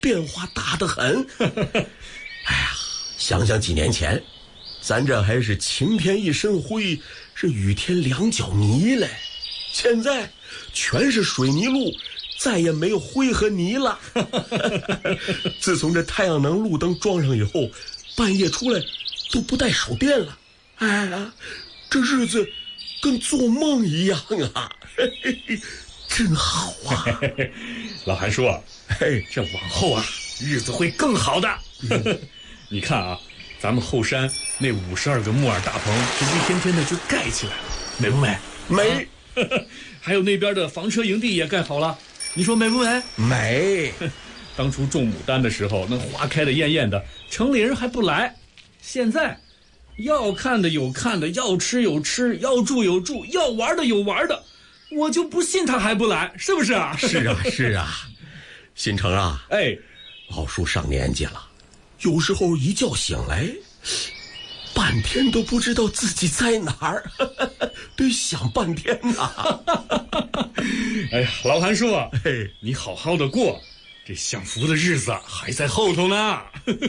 变化大得很。哎呀，想想几年前，咱这还是晴天一身灰，是雨天两脚泥嘞，现在全是水泥路，再也没有灰和泥了。自从这太阳能路灯装上以后，半夜出来都不带手电了。哎呀，这日子跟做梦一样啊，真好啊。 老韩说，这往后啊，日子会更好的。你看啊，咱们后山那52个木耳大棚，这一天天的就盖起来了，美不美？ 美。 还有那边的房车营地也盖好了，你说美不美？ 美。 当初种牡丹的时候，那花开的艳艳的，城里人还不来。现在要看的有看的，要吃有吃，要住有住，要玩的有玩的，我就不信他还不来，是不是啊？ 是啊，是啊。新城啊，老叔上年纪了，有时候一觉醒来，半天都不知道自己在哪儿，得想半天呐。 哎呀，老韩叔，你好好的过，这享福的日子还在后头呢。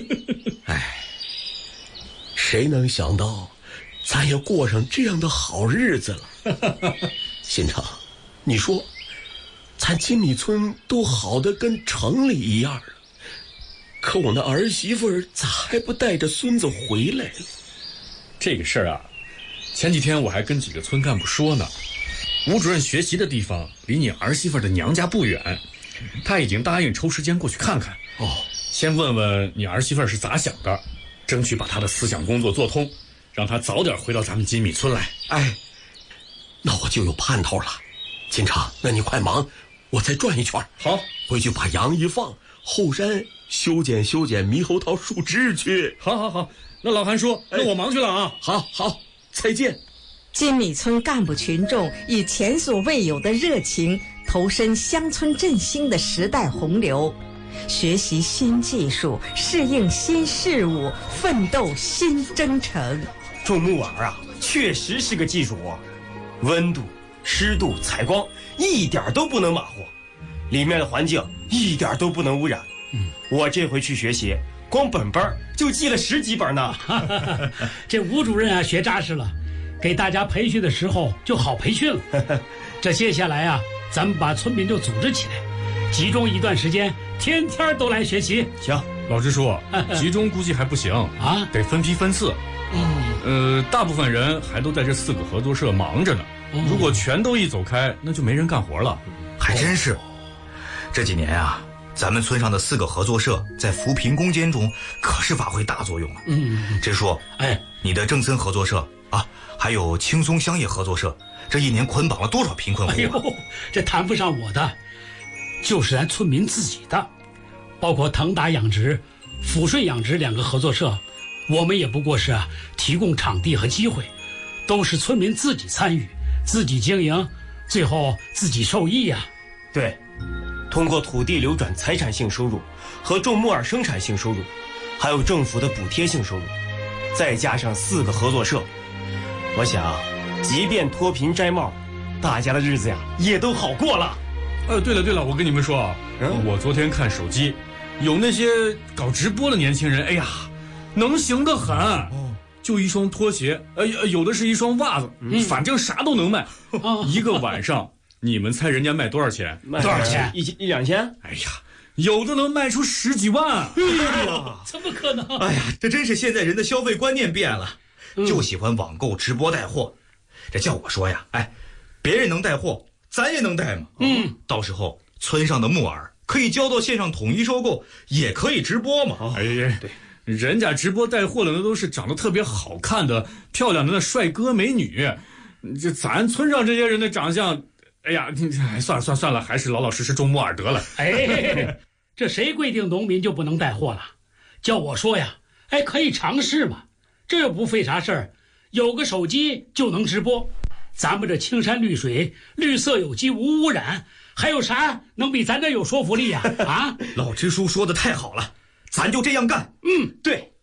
谁能想到咱也过上这样的好日子了。新城，你说咱金米村都好的跟城里一样了，可我那儿媳妇咋还不带着孙子回来了？ 这个事儿啊，前几天我还跟几个村干部说呢。吴主任学习的地方离你儿媳妇的娘家不远，他已经答应抽时间过去看看。先问问你儿媳妇是咋想的，争取把她的思想工作做通，让她早点回到咱们金米村来。 那我就有盼头了。金城，那你快忙，我再转一圈。 好， 回去把羊一放，后山修剪猕猴桃树枝去。 好，那老韩叔，那我忙去了啊。 好，再见。 金米村干部群众以前所未有的热情投身乡村振兴的时代洪流，学习新技术，适应新事物，奋斗新征程。 种木耳啊，确实是个技术活，温度、湿度、采光一点都不能马虎，里面的环境一点都不能污染。我这回去学习，光本本就记了10几本呢。 这吴主任啊，学扎实了，给大家培训的时候就好培训了。这接下来啊，咱们把村民就组织起来，集中一段时间，天天都来学习。 行， 老支书，集中估计还不行啊，得分批分次。大部分人还都在这4个合作社忙着呢。如果全都一走开，那就没人干活了。 还真是，这几年啊，咱们村上的4个合作社在扶贫攻坚中可是发挥大作用了。支书，你的郑森合作社啊，还有青松乡野合作社，这一年捆绑了多少贫困户啊？ 这谈不上我的，就是咱村民自己的，包括腾达养殖、抚顺养殖2个合作社，我们也不过是提供场地和机会，都是村民自己参与、自己经营，最后自己受益呀。 对，通过土地流转财产性收入和种木耳生产性收入，还有政府的补贴性收入，再加上4个合作社，我想即便脱贫摘帽，大家的日子呀也都好过了。 对了，我跟你们说啊，我昨天看手机，有那些搞直播的年轻人，哎呀，能行得很。就一双拖鞋，有的是一双袜子，反正啥都能卖。一个晚上，你们猜人家卖多少钱？ 多少钱？1、2千？ 哎呀，有的能卖出10几万。 怎么可能？ 哎呀，这真是现在人的消费观念变了，就喜欢网购直播带货。这叫我说呀，别人能带货，咱也能带嘛。到时候村上的木耳可以交到线上统一收购，也可以直播嘛。 对。人家直播带货的那都是长得特别好看的、漂亮的那帅哥美女，这咱村上这些人的长相，哎呀，算了，还是老老实实种木耳得了。 这谁规定农民就不能带货了？叫我说呀，可以尝试嘛，这又不费啥事儿，有个手机就能直播。咱们这青山绿水、绿色有机无污染，还有啥能比咱这有说服力呀？ 老支书说的太好了。咱就这样干。 对。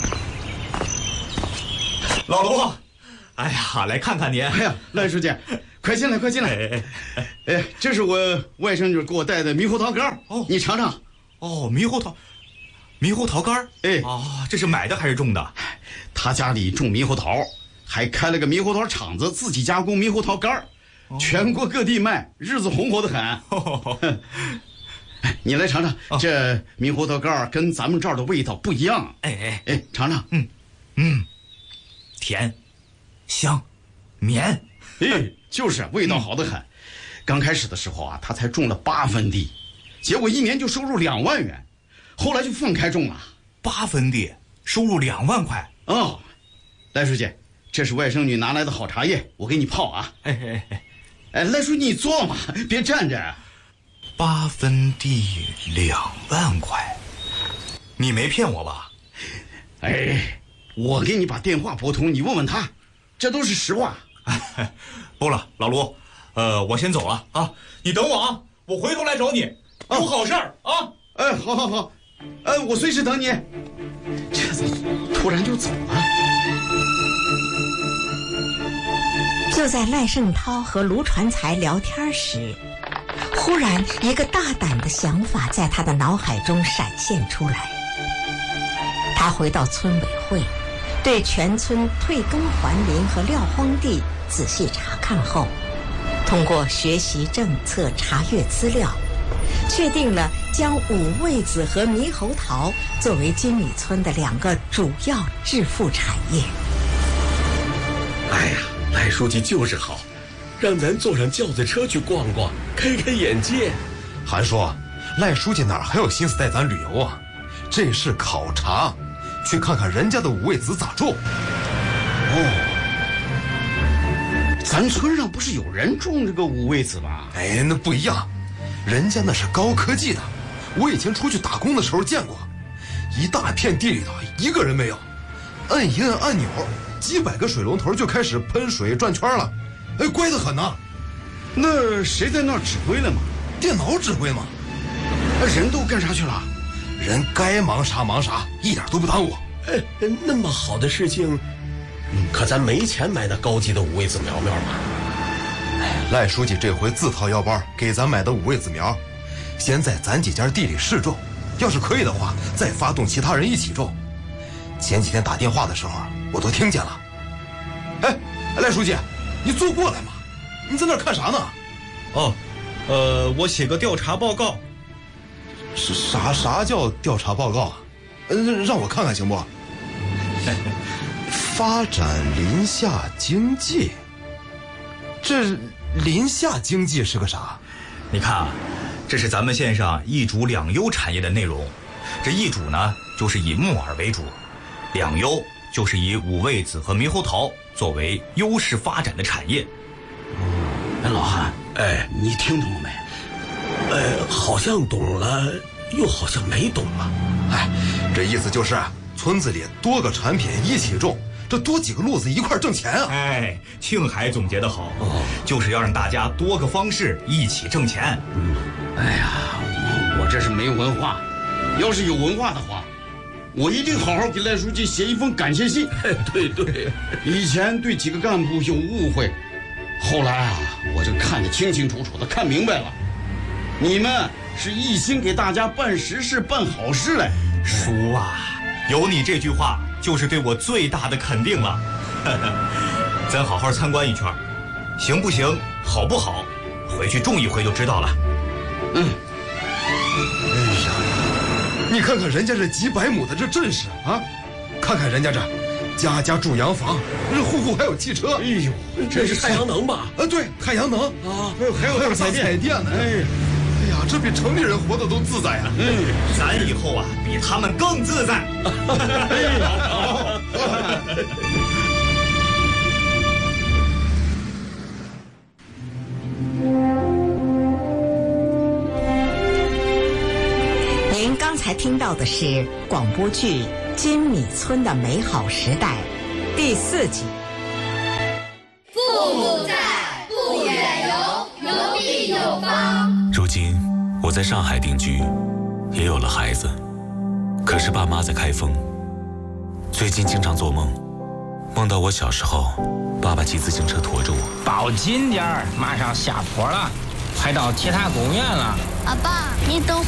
老罗，哎呀，来看看您。 赖书记， 快进来，快进来！哎，这是我外甥女给我带的猕猴桃干哦，你尝尝。 哦，猕猴桃干哎，哦，这是买的还是种的？ 他家里种猕猴桃，还开了个猕猴桃厂子，自己加工猕猴桃干全国各地卖，日子红火的很。你来尝尝，这猕猴桃干跟咱们这儿的味道不一样。哎，尝尝。 甜，香，绵。 就是味道好得很。刚开始的时候啊，他才种了8分地，结果1年就收入2万元，后来就放开种了。 8分地，收入2万块。 哦，赖书记，这是外甥女拿来的好茶叶，我给你泡啊。赖书记你坐嘛，别站着。 8分地2万块，你没骗我吧？ 我给你把电话拨通，你问问他，这都是实话。 不了，老卢，我先走了啊，你等我啊，我回头来找你，有好事儿啊。 好，我随时等你。这怎么突然就走了？ 就在赖胜涛和卢传才聊天时，忽然一个大胆的想法在他的脑海中闪现出来。他回到村委会，对全村退耕还林和撂荒地仔细查看后，通过学习政策、查阅资料，确定了将五味子和猕猴桃作为金米村的2个主要致富产业。 哎呀，赖书记就是好，让咱坐上轿子车去逛逛，开开眼界。 韩叔，赖书记哪儿还有心思带咱旅游啊？这是考察，去看看人家的五味子咋种。 咱村上不是有人种这个五味子吗？ 那不一样，人家那是高科技的。我以前出去打工的时候见过，一大片地里头一个人没有，摁一摁按钮，几百个水龙头就开始喷水转圈了，乖得很呐。 那谁在那儿指挥了吗？ 电脑指挥吗？ 人都干啥去了？ 人该忙啥忙啥，一点都不耽误。 那么好的事情，可咱没钱买那高级的五味子苗苗嘛。 赖书记这回自掏腰包给咱买的五味子苗，先在咱几家地里试种，要是可以的话，再发动其他人一起种。前几天打电话的时候，我都听见了。赖书记，你坐过来嘛？你在那儿看啥呢？ 我写个调查报告。 啥叫调查报告啊？让我看看行不？发展林下经济，这林下经济是个啥？ 你看啊，这是咱们县上一主两优产业的内容。这一主呢，就是以木耳为主；两优就是以五味子和猕猴桃作为优势发展的产业。 老韩，你听懂了没？ 好像懂了，又好像没懂啊。 这意思就是村子里多个产品一起种，这多几个路子一块挣钱啊。 庆海总结得好，就是要让大家多个方式一起挣钱。 我这是没文化，要是有文化的话，我一定好好给赖书记写一封感谢信。 对， 以前对几个干部有误会，后来我就看得清清楚楚的，看明白了，你们是一心给大家办实事、办好事来。 叔啊，有你这句话就是对我最大的肯定了。咱好好参观一圈，行不行，好不好，回去种一回就知道了。 你看看人家这几百亩的这阵势啊，看看人家这家家住洋房，这户户还有汽车。 这是太阳能吧？ 对，太阳能啊，还有大彩电呢。这比城里人活得都自在呀。 咱以后比他们更自在。 您刚才听到的是广播剧《金米村的美好时代》第4集。 父母在，不远游，游必有方。 如今我在上海定居，也有了孩子，可是爸妈在开封，最近经常做梦， 梦到我小时候，爸爸骑自行车驮着我。 抱紧点儿，马上下坡了，快到铁塔公园了。 阿爸，你等会